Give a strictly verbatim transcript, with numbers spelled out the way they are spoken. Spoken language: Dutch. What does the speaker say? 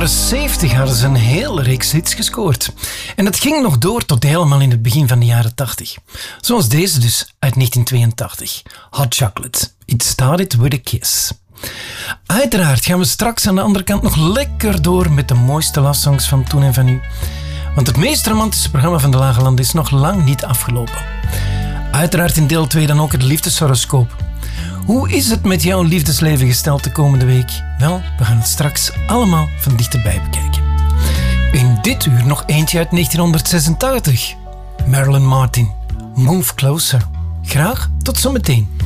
jaren zeventig hadden ze een hele reeks hits gescoord. En dat ging nog door tot helemaal in het begin van de jaren tachtig. Zoals deze dus uit negentien tweeëntachtig. Hot Chocolate. It Started With A Kiss. Uiteraard gaan we straks aan de andere kant nog lekker door met de mooiste lovesongs van toen en van nu. Want het meest romantische programma van de Lage Landen is nog lang niet afgelopen. Uiteraard in deel twee dan ook het liefdeshoroscoop. Hoe is het met jouw liefdesleven gesteld de komende week? Wel, we gaan het straks allemaal van dichterbij bekijken. In dit uur nog eentje uit negentien zesentachtig. Marilyn Martin, Move Closer. Graag tot zometeen.